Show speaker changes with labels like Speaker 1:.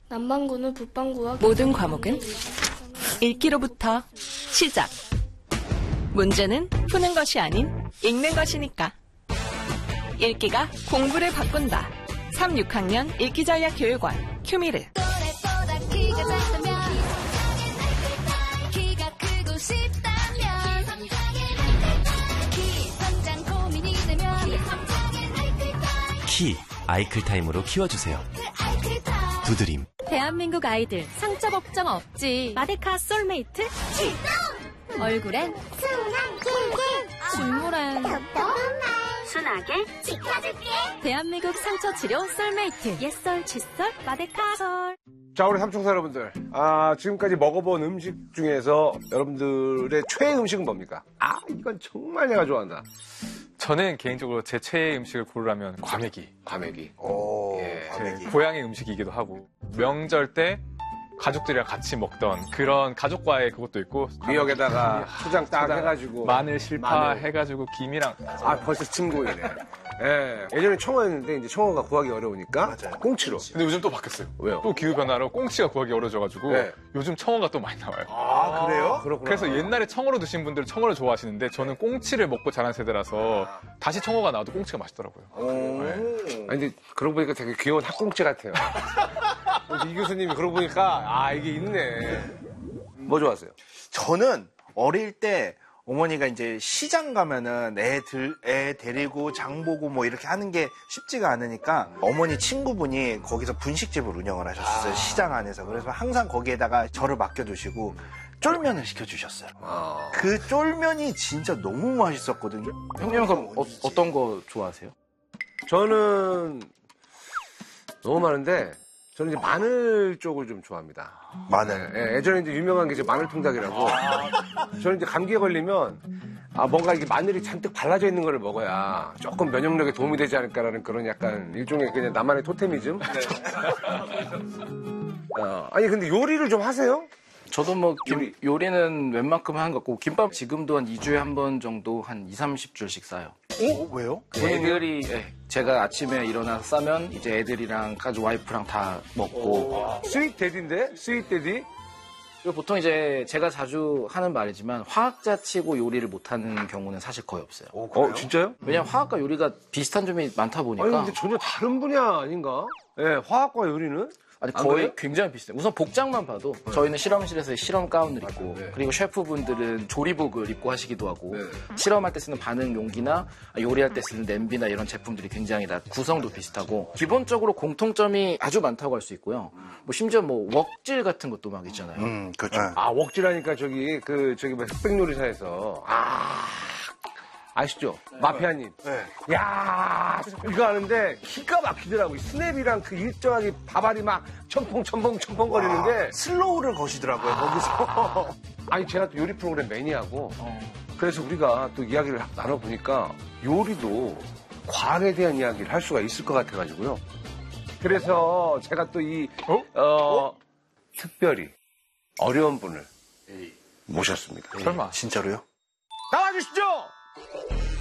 Speaker 1: 남반구는 북반구와
Speaker 2: 모든 과목은 읽기로부터 시작. 문제는 푸는 것이 아닌 읽는 것이니까. 읽기가 공부를 바꾼다. 3, 6학년 읽기전략교육원 큐미르.
Speaker 3: 키, 아이클타임으로 키워주세요. 두드림.
Speaker 4: 대한민국 아이들 상처 걱정 없지. 마데카 솔메이트 얼굴엔
Speaker 5: 순한 킬킬
Speaker 4: 중물엔
Speaker 5: 순하게 지켜줄게.
Speaker 4: 대한민국 상처 치료 솔메이트 옛설 칫솔 마데카솔.
Speaker 6: 자, 우리 삼총사 여러분들. 지금까지 먹어본 음식 중에서 여러분들의 최애 음식은 뭡니까? 이건 정말 내가 좋아한다.
Speaker 7: 저는 개인적으로 제 최애 음식을 고르라면 과메기.
Speaker 6: 과메기.
Speaker 7: 제 고향의 음식이기도 하고 명절 때 가족들이랑 같이 먹던 그런 가족과의 그것도 있고
Speaker 6: 미역에다가 초장 딱 해가지고
Speaker 7: 마늘 실파 해가지고 김이랑
Speaker 6: 벌써 침 고이네. 예. 예전에 청어였는데 이제 청어가 구하기 어려우니까 꽁치로.
Speaker 7: 근데 요즘 또 바뀌었어요.
Speaker 6: 왜요?
Speaker 7: 또 기후변화로 꽁치가 구하기 어려워져가지고
Speaker 6: 네.
Speaker 7: 요즘 청어가 또 많이 나와요.
Speaker 8: 그래요?
Speaker 6: 그렇구나.
Speaker 7: 그래서 옛날에 청어로 드신 분들은 청어를 좋아하시는데 저는 꽁치를 먹고 자란 세대라서 다시 청어가 나와도 꽁치가 맛있더라고요.
Speaker 6: 아니 근데 그러고 보니까 되게 귀여운 학꽁치 같아요. 이 교수님이 그러고 보니까 이게 있네. 뭐 좋아하세요?
Speaker 8: 저는 어릴 때 어머니가 이제 시장 가면은 애 데리고 장 보고 뭐 이렇게 하는 게 쉽지가 않으니까 어머니 친구분이 거기서 분식집을 운영을 하셨어요. 시장 안에서. 그래서 항상 거기에다가 저를 맡겨두시고 쫄면을 시켜주셨어요. 그 쫄면이 진짜 너무 맛있었거든요.
Speaker 9: 형님은 그럼 어떤 거 좋아하세요?
Speaker 6: 저는 너무 많은데 저는 이제 마늘 쪽을 좀 좋아합니다.
Speaker 8: 마늘.
Speaker 6: 예, 예전에 이제 유명한 게 이제 마늘 통닭이라고. 저는 이제 감기에 걸리면 뭔가 이게 마늘이 잔뜩 발라져 있는 걸 먹어야 조금 면역력에 도움이 되지 않을까라는 그런 약간 일종의 그냥 나만의 토테미즘. 아니 근데 요리를 좀 하세요?
Speaker 9: 저도 뭐 요리는 웬만큼 하는 것 같고 김밥 지금도 한 2주에 한 번 정도 한 2, 30줄씩 싸요.
Speaker 8: 왜요?
Speaker 9: 애들이 제가 아침에 일어나서 싸면 이제 애들이랑 가족 와이프랑 다 먹고.
Speaker 6: 스윗 데디인데? 스윗 데디?
Speaker 9: 보통 이제 제가 자주 하는 말이지만 화학자 치고 요리를 못하는 경우는 사실 거의 없어요.
Speaker 6: 진짜요?
Speaker 9: 왜냐면 화학과 요리가 비슷한 점이 많다 보니까.
Speaker 6: 아니 근데 전혀 다른 분야 아닌가? 예, 화학과 요리는?
Speaker 9: 아니 거의 굉장히 비슷해요. 우선 복장만 봐도 저희는 실험실에서 실험 가운을 입고 그리고 셰프분들은 조리복을 입고 하시기도 하고 실험할 때 쓰는 반응 용기나 요리할 때 쓰는 냄비나 이런 제품들이 굉장히 다 구성도 비슷하고 기본적으로 공통점이 아주 많다고 할 수 있고요. 뭐 심지어 뭐 웍질 같은 것도 막 있잖아요.
Speaker 8: 그렇죠.
Speaker 6: 웍질하니까 저기 뭐 흑백요리사에서 아시죠? 마피아님.
Speaker 8: 네.
Speaker 6: 야 이거 하는데 기가 막히더라고. 스냅이랑 그 일정하게 밥알이 막 첨벙 거리는 게.
Speaker 8: 슬로우를 거시더라고요, 거기서.
Speaker 6: 아니, 제가 또 요리 프로그램 매니아고. 그래서 우리가 또 이야기를 나눠보니까 요리도 과학에 대한 이야기를 할 수가 있을 것 같아가지고요. 그래서 제가 또 특별히 어려운 분을 모셨습니다.
Speaker 7: 설마.
Speaker 8: 진짜로요?
Speaker 6: 나와주시죠!